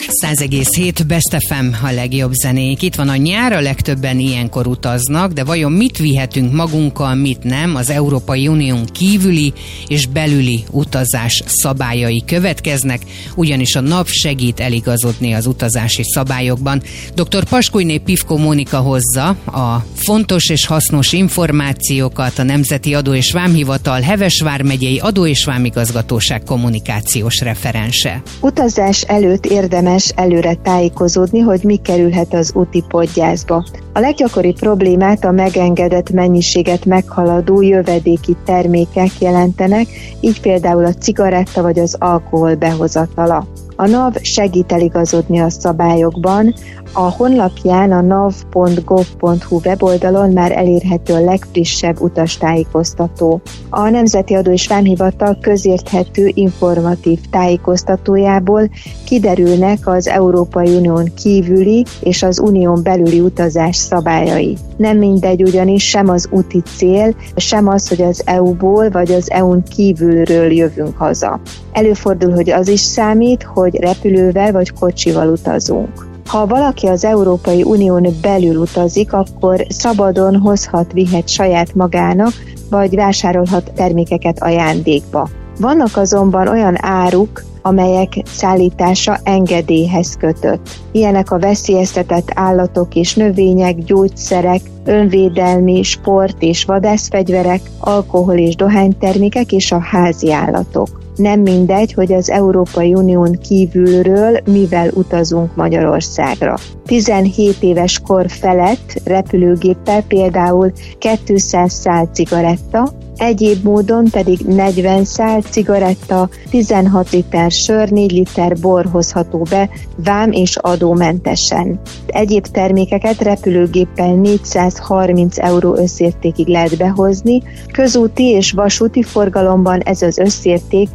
100,7 Best FM a legjobb zenék. Itt van a nyár, a legtöbben ilyenkor utaznak, de vajon mit vihetünk magunkkal, mit nem? Az Európai Unión kívüli és belüli utazás szabályai következnek, ugyanis a NAV segít eligazodni az utazási szabályokban. Dr. Paskulyné Pivko Mónika hozza a fontos és hasznos információkat, a Nemzeti Adó és Vámhivatal Heves vármegyei Adó és Vámigazgatóság kommunikációs referense. Utazás előtt érdemes előre tájékozódni, hogy mi kerülhet az úti podgyászba. A leggyakoribb problémát a megengedett mennyiséget meghaladó jövedéki termékek jelentenek, így például a cigaretta vagy az alkohol behozatala. A NAV segít eligazodni a szabályokban. A honlapján, a nav.gov.hu weboldalon már elérhető a legfrissebb utastájékoztató. A Nemzeti Adó és Vámhivatal közérthető informatív tájékoztatójából kiderülnek az Európai Unión kívüli és az unión belüli utazás szabályai. Nem mindegy ugyanis sem az úti cél, sem az, hogy az EU-ból vagy az EU-n kívülről jövünk haza. Előfordul, hogy az is számít, hogy repülővel vagy kocsival utazunk. Ha valaki az Európai Unión belül utazik, akkor szabadon hozhat, vihet saját magának, vagy vásárolhat termékeket ajándékba. Vannak azonban olyan áruk, amelyek szállítása engedélyhez kötött. Ilyenek a veszélyeztetett állatok és növények, gyógyszerek, önvédelmi, sport és vadászfegyverek, alkohol és dohánytermékek és a házi állatok. Nem mindegy, hogy az Európai Unión kívülről mivel utazunk Magyarországra. 17 éves kor felett repülőgéppel például 200 szál cigaretta, egyéb módon pedig 40 szál cigaretta, 16 liter sör, 4 liter bor hozható be vám és adómentesen. Egyéb termékeket repülőgéppel 430 euró összértékig lehet behozni, közúti és vasúti forgalomban ez az összérték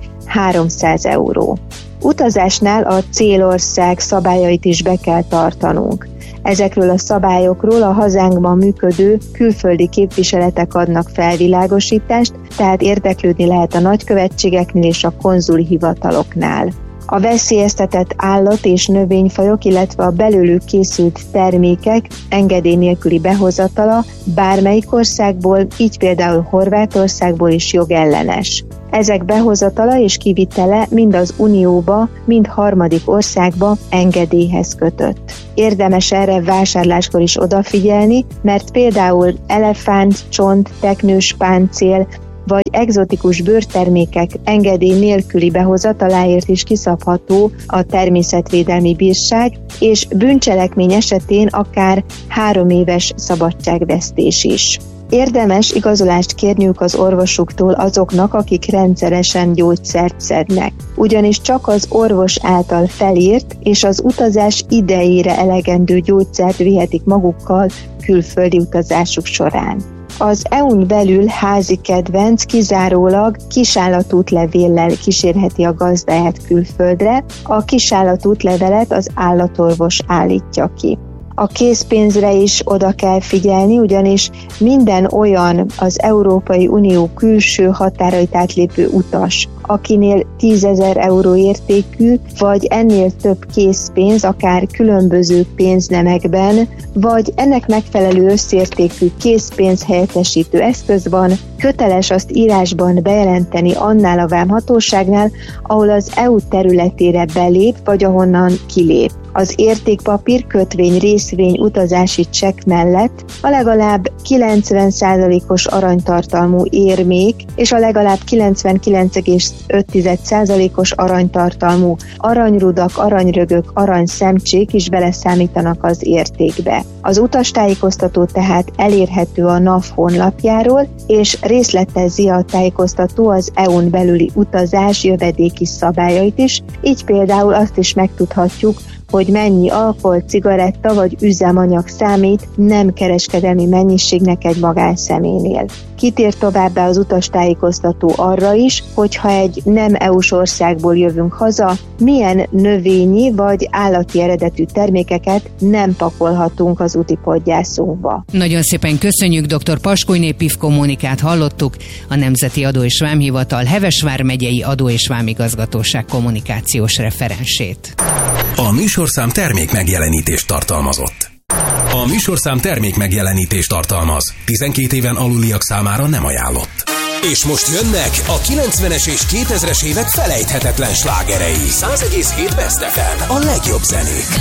300 euró. Utazásnál a célország szabályait is be kell tartanunk. Ezekről a szabályokról a hazánkban működő külföldi képviseletek adnak felvilágosítást, tehát érdeklődni lehet a nagykövetségeknél és a konzuli hivataloknál. A veszélyeztetett állat- és növényfajok, illetve a belőlük készült termékek engedély nélküli behozatala bármelyik országból, így például Horvátországból is jogellenes. Ezek behozatala és kivitele mind az Unióba, mind harmadik országba engedélyhez kötött. Érdemes erre vásárláskor is odafigyelni, mert például elefántcsont, teknős páncél vagy egzotikus bőrtermékek engedély nélküli behozataláért is kiszabható a természetvédelmi bírság, és bűncselekmény esetén akár 3 éves szabadságvesztés is. Érdemes igazolást kérniük az orvosuktól azoknak, akik rendszeresen gyógyszert szednek. Ugyanis csak az orvos által felírt és az utazás idejére elegendő gyógyszert vihetik magukkal külföldi utazásuk során. Az EU-n belül házi kedvenc kizárólag kisállatútlevéllel kísérheti a gazdáját külföldre, a kisállatútlevelet az állatorvos állítja ki. A készpénzre is oda kell figyelni, ugyanis minden olyan az Európai Unió külső határait átlépő utas, akinél 10 000 euró értékű, vagy ennél több készpénz, akár különböző pénznemekben, vagy ennek megfelelő összértékű készpénz helyettesítő eszköz van, köteles azt írásban bejelenteni annál a vámhatóságnál, ahol az EU területére belép, vagy ahonnan kilép. Az értékpapír, kötvény, részvény, utazási csekk mellett a legalább 90%-os aranytartalmú érmék és a legalább 99,5%-os aranytartalmú aranyrudak, aranyrögök, aranyszemcsék is beleszámítanak az értékbe. Az utastájékoztató tehát elérhető a NAV honlapjáról, és részletezi a tájékoztató az EU-n belüli utazás jövedéki szabályait is, így például azt is megtudhatjuk, hogy mennyi alkohol, cigaretta vagy üzemanyag számít nem kereskedelmi mennyiségnek egy magánszemélynél. Kitér továbbá az utastájékoztató arra is, hogyha egy nem EU-s országból jövünk haza, milyen növényi vagy állati eredetű termékeket nem pakolhatunk az úti podgyászunkba. Nagyon szépen köszönjük, dr. Paskulyné Pivko Mónikát hallottuk, a Nemzeti Adó és Vámhivatal Heves vármegyei Adó és Vámigazgatóság kommunikációs referensét. A műsorszám termék megjelenítést tartalmazott. A műsorszám termék megjelenítést tartalmaz. 12 éven aluliak számára nem ajánlott. És most jönnek a 90-es és 2000-es évek felejthetetlen slágerei. 100,7 Best FM, a legjobb zenék.